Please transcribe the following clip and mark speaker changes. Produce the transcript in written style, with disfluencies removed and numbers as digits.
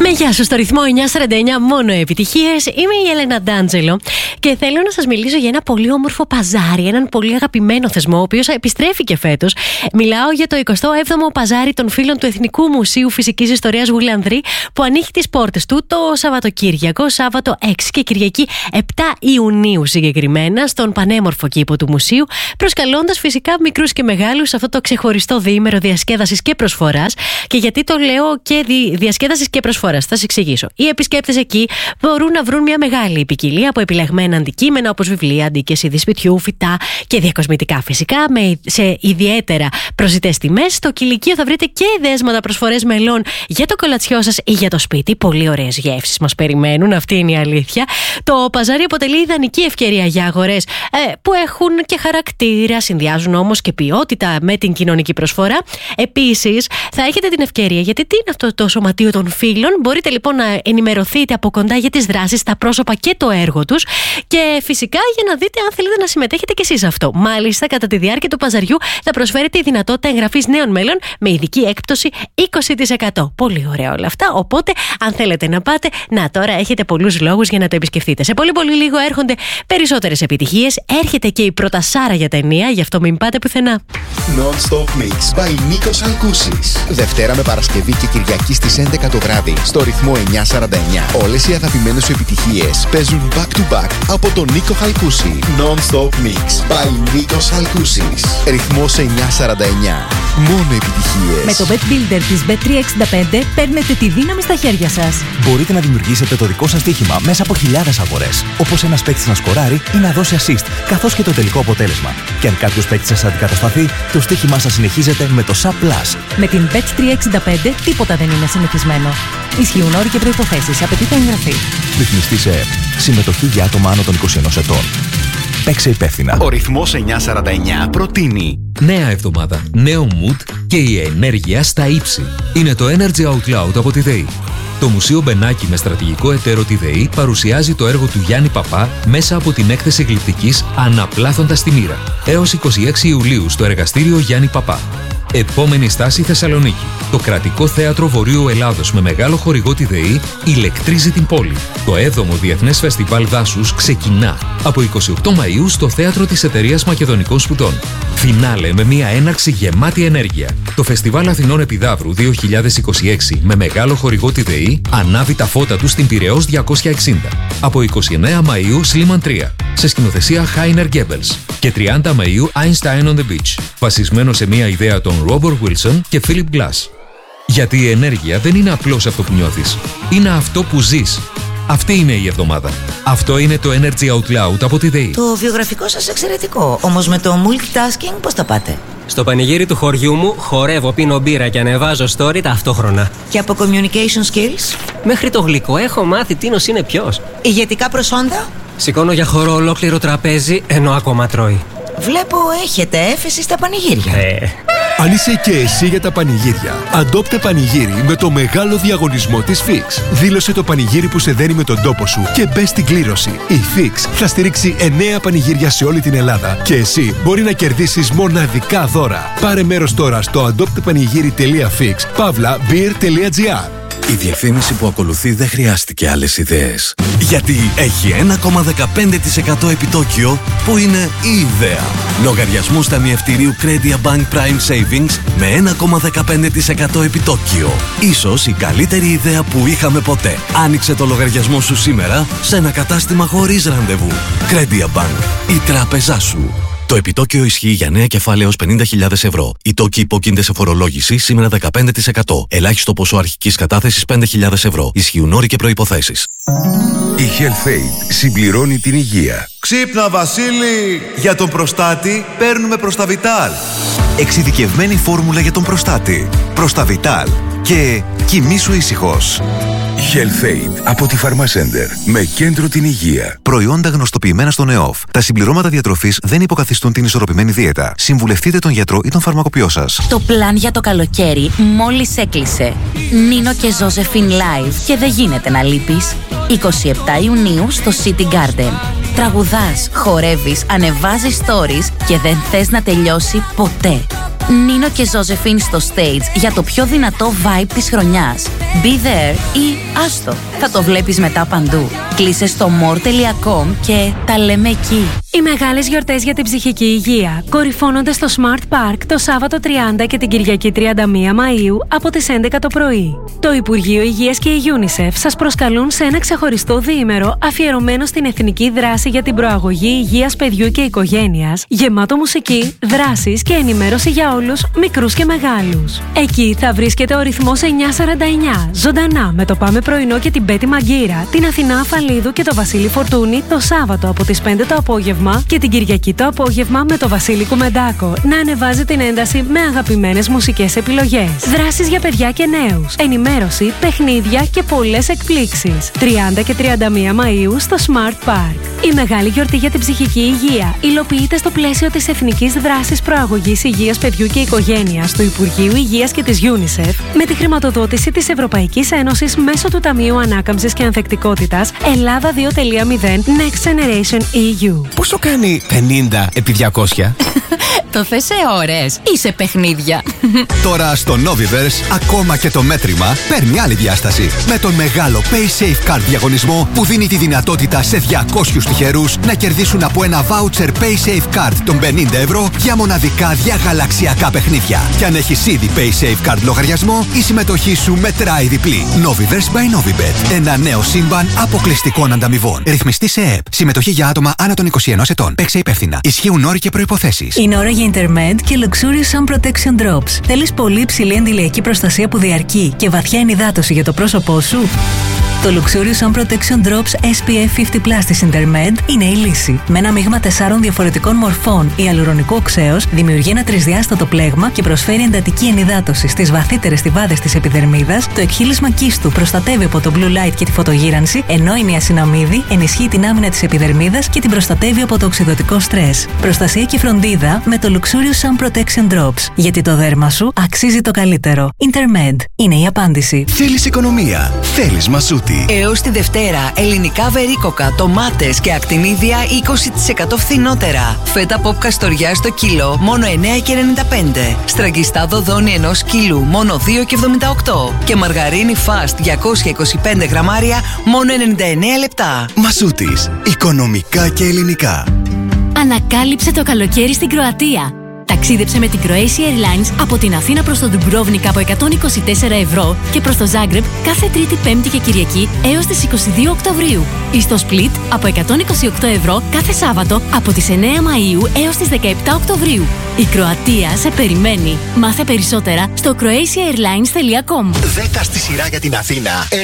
Speaker 1: Γεια σου, στο ρυθμό 949 μόνο επιτυχίες. Είμαι η Έλενα Ντάντζελο και θέλω να σας μιλήσω για ένα πολύ όμορφο παζάρι, έναν πολύ αγαπημένο θεσμό, ο οποίος επιστρέφει και φέτος. Μιλάω για το 27ο παζάρι των φίλων του Εθνικού Μουσείου Φυσικής Ιστορίας Γουλανδρή, που ανοίγει τις πόρτες του το Σαββατοκύριακο, Σάββατο 6 και Κυριακή 7 Ιουνίου συγκεκριμένα, στον πανέμορφο κήπο του μουσείου, προσκαλώντας φυσικά μικρούς και μεγάλους σε αυτό το ξεχωριστό διήμερο διασκέδασης και προσφοράς. Και γιατί το λέω και διασκέδασης και προσφοράς, θα σας εξηγήσω. Οι επισκέπτες εκεί μπορούν να βρουν μια μεγάλη ποικιλία από επιλεγμένα αντικείμενα, όπως βιβλία, αντίκες, είδη σπιτιού, φυτά και διακοσμητικά φυσικά, σε ιδιαίτερα προσιτές τιμές. Στο κηλικείο θα βρείτε και δέσματα προσφορές μελών για το κολατσιό σας ή για το σπίτι. Πολύ ωραίες γεύσεις μας περιμένουν, αυτή είναι η αλήθεια. Το παζάρι αποτελεί ιδανική ευκαιρία για αγορές που έχουν και χαρακτήρα, συνδυάζουν όμως και ποιότητα με την κοινωνική προσφορά. Επίσης, θα έχετε την ευκαιρία, γιατί τι είναι αυτό το σωματείο των φίλων. Μπορείτε λοιπόν να ενημερωθείτε από κοντά για τις δράσεις, τα πρόσωπα και το έργο τους, και φυσικά για να δείτε αν θέλετε να συμμετέχετε και εσείς σε αυτό. Μάλιστα, κατά τη διάρκεια του παζαριού θα προσφέρετε η δυνατότητα εγγραφής νέων μέλων με ειδική έκπτωση 20%. Πολύ ωραία όλα αυτά. Οπότε, αν θέλετε να πάτε, τώρα έχετε πολλούς λόγους για να το επισκεφτείτε. Σε πολύ λίγο έρχονται περισσότερες επιτυχίες. Έρχεται και η πρωτασάρα για ταινία, γι' αυτό μην πάτε πουθενά.
Speaker 2: Non-stop mix by Νίκος Αλκούσης. Δευτέρα με Παρασκευή και Κυριακή στις 11 το βράδυ στο ρυθμό 949. Όλες οι αγαπημένες σου επιτυχίες παίζουν back to back από τον Νίκο Χαλκούση. Non-stop mix by Νίκος Αλκούσης. Ρυθμός 949. Μόνο επιτυχίες.
Speaker 3: Με το Bet Builder της Bet365 παίρνετε τη δύναμη στα χέρια σας.
Speaker 4: Μπορείτε να δημιουργήσετε το δικό σας στοίχημα μέσα από χιλιάδες αγορές. Όπως ένας παίκτης να σκοράρει ή να δώσει assist, καθώς και το τελικό αποτέλεσμα. Και αν κάποιος παίκτης σας αντικατασταθεί, το στοίχημά σας συνεχίζεται με το SAP+.
Speaker 3: Με την Bet365 τίποτα δεν είναι συνηθισμένο. Ισχύουν όροι και προϋποθέσεις. Απαιτείται εγγραφή.
Speaker 4: Ρυθμιστή σε ΕΕΠ. Συμμετοχή για άτομα άνω των 21 ετών. Παίξε υπεύθυνα.
Speaker 2: Ο ρυθμός 949 προτείνει
Speaker 5: νέα εβδομάδα, νέο mood και η ενέργεια στα ύψη. Είναι το Energy Out Loud από τη ΔΕΗ. Το Μουσείο Μπενάκη με στρατηγικό εταίρο τη ΔΕΗ παρουσιάζει το έργο του Γιάννη Παπά μέσα από την έκθεση γλυπτικής «Αναπλάθοντας τη μοίρα» έως 26 Ιουλίου στο εργαστήριο Γιάννη Παπά. Επόμενη στάση Θεσσαλονίκη. Το Κρατικό Θέατρο Βορείου Ελλάδος με μεγάλο χορηγό τη ΔΕΗ ηλεκτρίζει την πόλη. Το 7ο Διεθνές Φεστιβάλ Δάσους ξεκινά από 28 Μαΐου στο Θέατρο της Εταιρείας Μακεδονικών Σπουδών. Φινάλε με μια έναρξη γεμάτη ενέργεια. Το Φεστιβάλ Αθηνών Επιδαύρου 2026 με μεγάλο χορηγό τη ΔΕΗ ανάβει τα φώτα του στην Πειραιώς 260. Από 29 Μαΐου Σλίμαν 3 σε σκηνοθεσία Χάινερ Γκέμπελς και 30 Μαΐου Einstein on the Beach, βασισμένο σε μια ιδέα των Ρόμπορτ Βίλσον και Φίλιπ Γκλάς. Γιατί η ενέργεια δεν είναι απλώς αυτό που νιώθεις, είναι αυτό που ζεις. Αυτή είναι η εβδομάδα. Αυτό είναι το Energy Out Loud από τη ΔΕΗ.
Speaker 6: Το βιογραφικό σας εξαιρετικό, όμως με το multitasking πώς τα πάτε?
Speaker 7: Στο πανηγύρι του χωριού μου χορεύω, πίνω μπύρα και ανεβάζω story ταυτόχρονα.
Speaker 6: Και από communication skills?
Speaker 7: Μέχρι το γλυκό έχω μάθει τίνος είναι ποιος.
Speaker 6: Ηγετικά προσόντα?
Speaker 7: Σηκώνω για χορό ολόκληρο τραπέζι ενώ ακόμα τρώει.
Speaker 6: Βλέπω έχετε έφεση στα πανηγύρια.
Speaker 8: Αν είσαι και εσύ για τα πανηγύρια, αντόπτε πανηγύρι με το μεγάλο διαγωνισμό της Fix. Δήλωσε το πανηγύρι που σε δένει με τον τόπο σου και μπες στην κλήρωση. Η Fix θα στηρίξει 9 πανηγύρια σε όλη την Ελλάδα και εσύ μπορεί να κερδίσεις μοναδικά δώρα. Πάρε μέρος τώρα στο adoptepanigiri.fix.beer.gr.
Speaker 9: Η διαφήμιση που ακολουθεί δεν χρειάστηκε άλλες ιδέες. Γιατί έχει 1,15% επιτόκιο που είναι η ιδέα. Λογαριασμούς ταμιευτηρίου Credia Bank Prime Savings με 1,15% επιτόκιο. Ίσως η καλύτερη ιδέα που είχαμε ποτέ. Άνοιξε το λογαριασμό σου σήμερα σε ένα κατάστημα χωρίς ραντεβού. Credia Bank, η τράπεζά σου. Το επιτόκιο ισχύει για νέα κεφάλαια έως 50.000 ευρώ. Οι τόκοι υπόκεινται σε φορολόγηση σήμερα 15%. Ελάχιστο ποσό αρχικής κατάθεσης 5.000 ευρώ. Ισχύουν όροι και προϋποθέσεις.
Speaker 10: Η HealthAid συμπληρώνει την υγεία.
Speaker 11: Ξύπνα Βασίλη! Για τον προστάτη παίρνουμε Προσταβιτάλ.
Speaker 12: Εξειδικευμένη φόρμουλα για τον προστάτη. Προσταβιτάλ. Και κοιμήσου ήσυχος.
Speaker 10: HealthAid από τη Pharmacenter με κέντρο την υγεία.
Speaker 12: Προϊόντα γνωστοποιημένα στον ΕΟΦ. Τα συμπληρώματα διατροφής δεν υποκαθιστούν την ισορροπημένη δίαιτα. Συμβουλευτείτε τον γιατρό ή τον φαρμακοποιό σας.
Speaker 3: Το πλάν για το καλοκαίρι μόλις έκλεισε. Νίνο και Ζώζεφιν Live και δεν γίνεται να λείπεις. 27 Ιουνίου στο City Garden. Τραγουδάς, χορεύεις, ανεβάζεις stories και δεν θες να τελειώσει ποτέ. Νίνο και Ζώζεφιν στο stage για το πιο δυνατό vibe της χρονιάς. Be there ή άστο, θα το βλέπεις μετά παντού. Κλείσε στο more.com και τα λέμε εκεί.
Speaker 13: Οι μεγάλες γιορτές για την ψυχική υγεία κορυφώνονται στο Smart Park το Σάββατο 30 και την Κυριακή 31 Μαΐου από τις 11 το πρωί. Το Υπουργείο Υγείας και η UNICEF σας προσκαλούν σε ένα ξεχωριστό διήμερο αφιερωμένο στην εθνική δράση για την προαγωγή υγείας παιδιού και οικογένειας, γεμάτο μουσική, δράσεις και ενημέρωση για όλους, μικρούς και μεγάλους. Εκεί θα βρίσκεται ο ρυθμός 949, ζωντανά με το Πάμε Πρωινό και την Πέτη Μαγκύρα, την Αθηνά Αφαλίδου και το Βασίλη Φορτούνη το Σάββατο από τις 5 το απόγευμα και την Κυριακή το απόγευμα με το Βασίλη Κουμεντάκο να ανεβάζει την ένταση με αγαπημένες μουσικές επιλογές. Δράσεις για παιδιά και νέους, ενημέρωση, παιχνίδια και πολλές εκπλήξεις. 30 και 31 Μαΐου στο Smart Park. Η μεγάλη γιορτή για την ψυχική υγεία υλοποιείται στο πλαίσιο της Εθνικής Δράσης Προαγωγής Υγείας Παιδιού και Οικογένειας του Υπουργείου Υγείας και της UNICEF με τη χρηματοδότηση της Ευρωπαϊκής Ένωσης μέσω του Ταμείου Ανάκαμψης και Ανθεκτικότητας Ελλάδα 2.0 Next Generation EU.
Speaker 14: Πόσο κάνει 50 επί 200?
Speaker 3: Το θες σε ώρες ή σε παιχνίδια?
Speaker 15: Τώρα στο Noviverse ακόμα και το μέτρημα παίρνει άλλη διάσταση. Με τον μεγάλο Pay Safe Card διαγωνισμό που δίνει τη δυνατότητα σε 200 τυχερούς να κερδίσουν από ένα voucher Pay Safe Card των 50 ευρώ για μοναδικά διαγαλαξιακά παιχνίδια. Και αν έχεις ήδη Pay Safe Card λογαριασμό, η συμμετοχή σου μετράει διπλή. Noviverse by Novibet. Ένα νέο σύμπαν αποκλειστικών ανταμοιβών. Ρυθμιστή σε ΕΕΠ. Συμμετοχή για άτομα άνω των 21 ετών. Παίξε υπεύθυνα. Ισχύουν όροι και προϋποθέσεις.
Speaker 16: Είναι ώρα για Intermed και Luxurious Sun Protection Drops. Θέλεις πολύ υψηλή αντιλιακή προστασία που διαρκεί και βαθιά ενυδάτωση για το πρόσωπό σου? Το Luxurious Sun Protection Drops SPF 50+ της Intermed είναι η λύση. Με ένα μείγμα 4 διαφορετικών μορφών ιαλουρονικού οξέως δημιουργεί ένα τρισδιάστατο πλέγμα και προσφέρει εντατική ενυδάτωση στις βαθύτερες στιβάδες της επιδερμίδας. Το εκχύλισμα κύστου προστατεύει από το blue light και τη φωτογύρανση, ενώ η νιασιναμίδη ενισχύει την άμυνα της επιδερμίδας και την προστατεύει από το οξυδωτικό στρες. Προστασία και φροντίδα με το Luxurious Sun Protection Drops. Γιατί το δέρμα σου αξίζει το καλύτερο. Intermed είναι η απάντηση.
Speaker 15: Θέλεις οικονομία. Θέλεις Μασούτη.
Speaker 17: Έως τη Δευτέρα, ελληνικά βερίκοκα, ντομάτες και ακτινίδια 20% φθηνότερα. Φέτα ποπ καστοριά στο κιλό, μόνο 9,95. Στραγγιστά δοδόνι 1 κιλού, μόνο 2,78. Και μαργαρίνη fast 225 γραμμάρια, μόνο 99 λεπτά.
Speaker 15: Μασούτης. Οικονομικά και ελληνικά.
Speaker 18: Ανακάλυψε το καλοκαίρι στην Κροατία. Ταξίδεψε με την Croatia Airlines από την Αθήνα προς τον Ντουμπρόβνικα από 124 ευρώ και προς το Ζάγκρεπ κάθε Τρίτη, Πέμπτη και Κυριακή έως τις 22 Οκτωβρίου. Ή στο Split από 128 ευρώ κάθε Σάββατο από τις 9 Μαΐου έως τις 17 Οκτωβρίου. Η Κροατία σε περιμένει. Μάθε περισσότερα στο croatiaairlines.com.
Speaker 15: 10 στη σειρά για την Αθήνα.